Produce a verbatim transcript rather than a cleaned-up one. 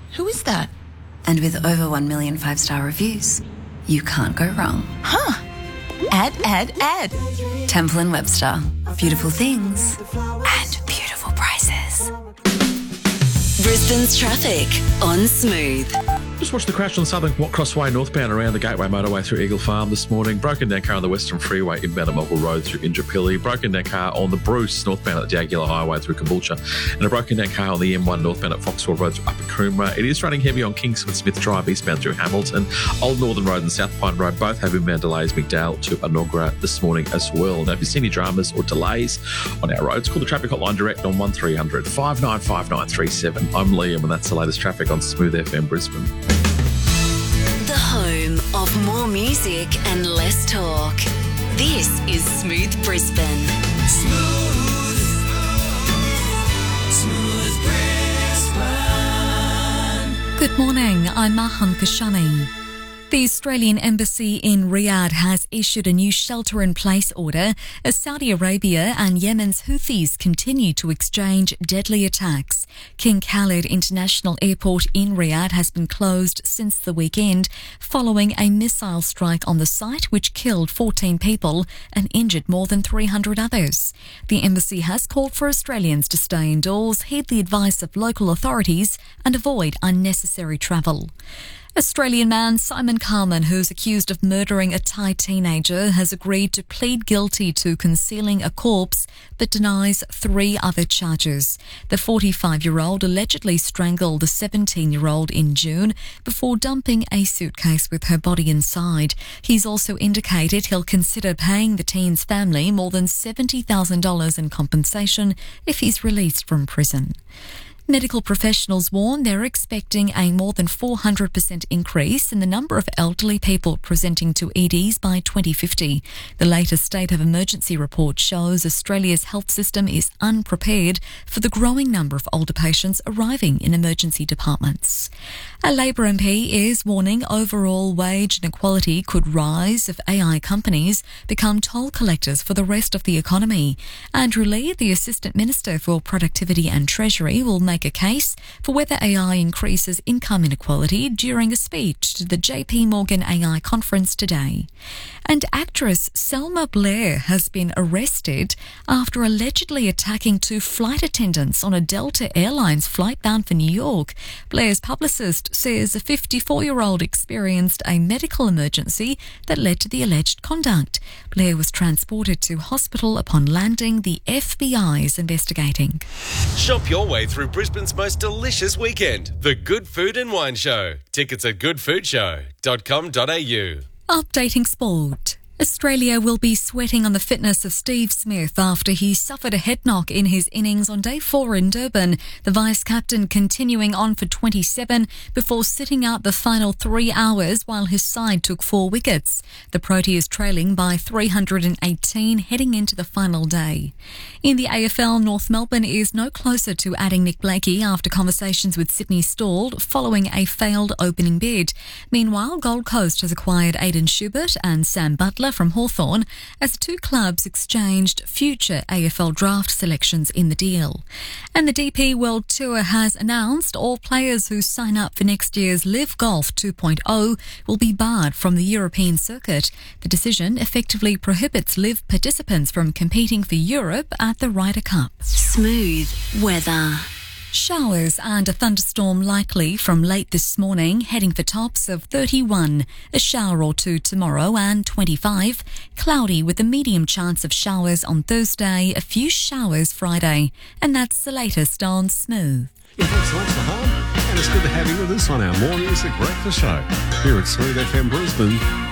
Who is that? And with over one million five-star reviews, you can't go wrong. Huh. Add, add, add. Temple and Webster. Beautiful things and beautiful prices. Brisbane's traffic on Smooth. Just watched the crash on Southern Crossway northbound around the Gateway motorway through Eagle Farm this morning. Broken down car on the Western Freeway inbound at Melville Road through Indooroopilly. Broken down car on the Bruce northbound at the Jaguar Highway through Caboolture. And a broken down car on the M one northbound at Foxhall Road through Upper Coomera. It is running heavy on Kingsford Smith Drive eastbound through Hamilton. Old Northern Road and South Pine Road both have inbound delays. McDowell to Enoggera this morning as well. Now, if you see any dramas or delays on our roads, call the traffic hotline direct on one three hundred five nine five nine three seven. I'm Liam, and that's the latest traffic on Smooth F M Brisbane. The home of more music and less talk. This is Smooth Brisbane. Smooth, Smooth Brisbane. Good morning, I'm Mahan Kashani. The Australian Embassy in Riyadh has issued a new shelter-in-place order as Saudi Arabia and Yemen's Houthis continue to exchange deadly attacks. King Khalid International Airport in Riyadh has been closed since the weekend following a missile strike on the site which killed fourteen people and injured more than three hundred others. The embassy has called for Australians to stay indoors, heed the advice of local authorities and avoid unnecessary travel. Australian man Simon Carman, who's accused of murdering a Thai teenager, has agreed to plead guilty to concealing a corpse but denies three other charges. The forty-five-year-old allegedly strangled the seventeen-year-old in June before dumping a suitcase with her body inside. He's also indicated he'll consider paying the teen's family more than seventy thousand dollars in compensation if he's released from prison. Medical professionals warn they're expecting a more than four hundred percent increase in the number of elderly people presenting to E Ds by twenty fifty. The latest State of Emergency report shows Australia's health system is unprepared for the growing number of older patients arriving in emergency departments. A Labor M P is warning overall wage inequality could rise if A I companies become toll collectors for the rest of the economy. Andrew Lee, the Assistant Minister for Productivity and Treasury, will make a case for whether A I increases income inequality during a speech to the J P Morgan A I conference today. And actress Selma Blair has been arrested after allegedly attacking two flight attendants on a Delta Airlines flight bound for New York. Blair's publicist says a fifty-four-year-old experienced a medical emergency that led to the alleged conduct. Blair was transported to hospital upon landing. The F B I is investigating. Shop your way through Brisbane's most delicious weekend, the Good Food and Wine Show. Tickets at good food show dot com dot a u. Updating sport. Australia will be sweating on the fitness of Steve Smith after he suffered a head knock in his innings on day four in Durban. The vice-captain continuing on for twenty-seven before sitting out the final three hours while his side took four wickets. The Proteas trailing by three hundred eighteen heading into the final day. In the A F L, North Melbourne is no closer to adding Nick Blakey after conversations with Sydney stalled following a failed opening bid. Meanwhile, Gold Coast has acquired Aidan Schubert and Sam Butler from Hawthorn as the two clubs exchanged future A F L draft selections in the deal. And the D P World Tour has announced all players who sign up for next year's Live Golf two point oh will be barred from the European circuit. The decision effectively prohibits Live participants from competing for Europe at the Ryder Cup. Smooth weather. Showers and a thunderstorm likely from late this morning, heading for tops of thirty-one. A shower or two tomorrow and twenty-five. Cloudy with a medium chance of showers on Thursday, a few showers Friday. And that's the latest on Smooth. Yeah, thanks so much, Mahan. And it's good to have you with us on our More Music Breakfast Show here at Smooth F M Brisbane.